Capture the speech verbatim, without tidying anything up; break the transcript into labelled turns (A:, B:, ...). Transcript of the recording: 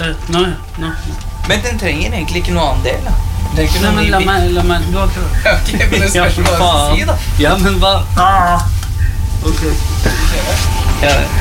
A: Nå, nå.
B: Men den trenger egentlig ikke noe annen del, da. Den trenger ikke
A: Nei,
B: noe
A: men
B: ny
A: la
B: bil.
A: meg, la meg, du har ikke...
B: Ok, men det
A: Ja,
B: spørs
A: for
B: hva du
A: faen.
B: sier, da.
A: Ja, men hva? Ah! Ok.
B: Ja,